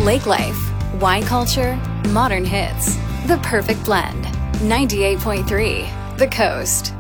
Lake life, wine culture, modern hits. The perfect blend. 98.3 The Coast.